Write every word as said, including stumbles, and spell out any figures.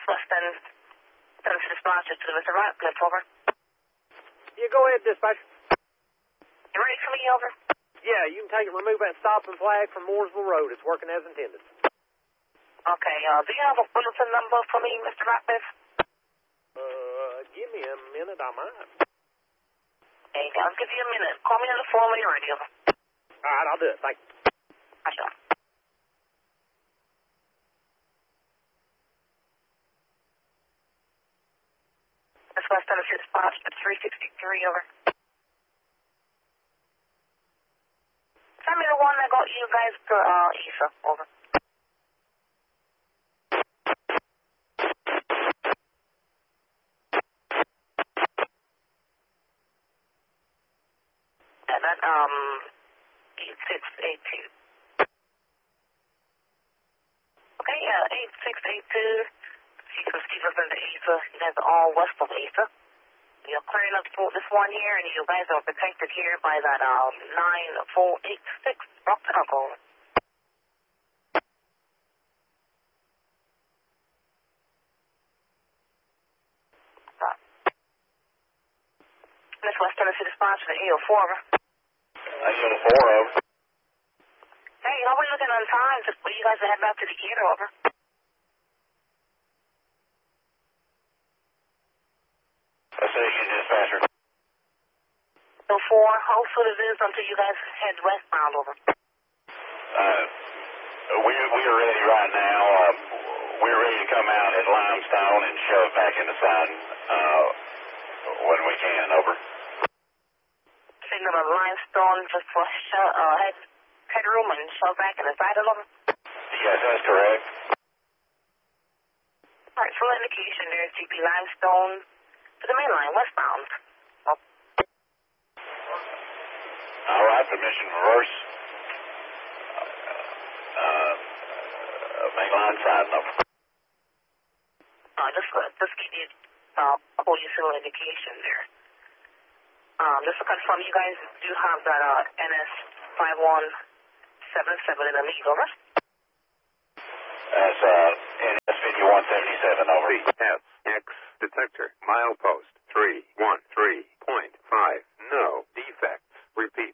Western Service Dispatcher to Mister Ratcliffe, over. Yeah, go ahead, dispatcher. You ready for me, over? Yeah, you can take it, remove that stopping flag from Mooresville Road. It's working as intended. Okay, uh, do you have a bulletin number for me, Mister Ratcliffe? Uh, give me a minute, I might. Okay, I'll give you a minute. Call me on the phone when you're ready, over. All right, I'll do it. Thank you. I shall. This West Tennessee Dispatch at three sixty-three, over. Send me the one that got you guys to, uh, E S A, over. Yeah, that, um, eight six eight two. Okay, yeah, eight six eight two. Steve Stevenson to E S A. You guys are all west of E S A. You're clearing up for this one here, and you guys are protected here by that, um, nine four eight six Rock Tunnel. Miss West Tennessee Dispatch to eight oh four, over. eight oh four, over. Hey, how are we looking on time? Just you guys are heading back to the theater, over. That's station dispatcher. So four, how soon is it until you guys head westbound, over? Uh, we, we are ready right now. Uh, we're ready to come out at Limestone and shove back in the sun, uh, when we can, over. Signal of Limestone just for sh- uh, head, headroom and shove back in the side, over? Yes, that's correct. Alright, full indication there, G P Limestone to the main line, westbound. Oh. All right, permission reverse. Uh, uh, main line side, over. Uh, just, uh, just give you, uh, hold you full indication there. Um, just to confirm, you guys do have that, uh, N S five one seven seven in the lead, over? That's, uh, N S fifty-one seventy-seven, over. F X detector, milepost three one three point five, no defects. Repeat.